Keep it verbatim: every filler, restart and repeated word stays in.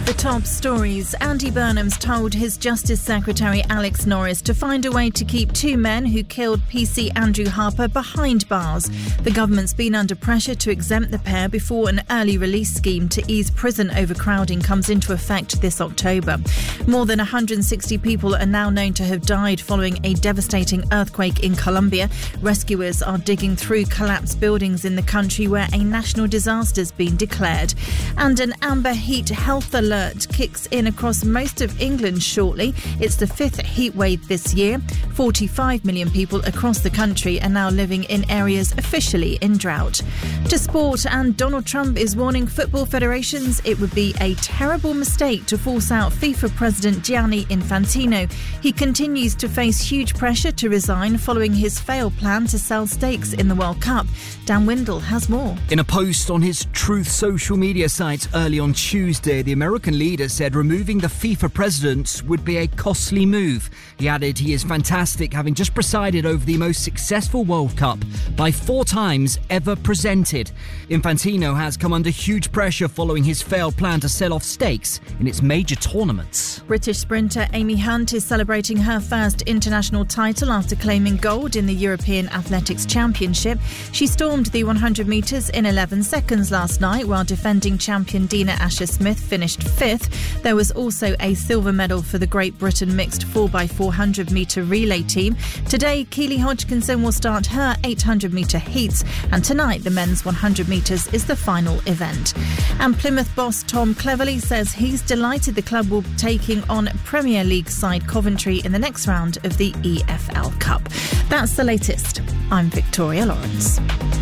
The top stories. Andy Burnham's told his Justice Secretary Alex Norris to find a way to keep two men who killed P C Andrew Harper behind bars. The government's been under pressure to exempt the pair before an early release scheme to ease prison overcrowding comes into effect this October. More than one hundred sixty people are now known to have died following a devastating earthquake in Colombia. Rescuers are digging through collapsed buildings in the country where a national disaster's been declared. And an amber heat health alert kicks in across most of England shortly. It's the fifth heat wave this year. forty-five million people across the country are now living in areas officially in drought. To sport, and Donald Trump is warning football federations it would be a terrible mistake to force out FIFA President Gianni Infantino. He continues to face huge pressure to resign following his failed plan to sell stakes in the World Cup. Dan Windle has more. In a post on his Truth social media site early on Tuesday, the American leader said removing the FIFA president would be a costly move. He added he is fantastic, having just presided over the most successful World Cup by four times ever presented. Infantino has come under huge pressure following his failed plan to sell off stakes in its major tournaments. British sprinter Amy Hunt is celebrating her first international title after claiming gold in the European Athletics Championship. She stormed the one hundred metres in eleven seconds last night, while defending champion Dina Asher-Smith finished fifth. There was also a silver medal for the Great Britain mixed four by four hundred metre relay team. Today, Keely Hodgkinson will start her eight hundred metre heats, and tonight the men's one hundred metres is the final event. And Plymouth boss Tom Cleverley says he's delighted the club will be taking on Premier League side Coventry in the next round of the E F L Cup. That's the latest. I'm Victoria Lawrence.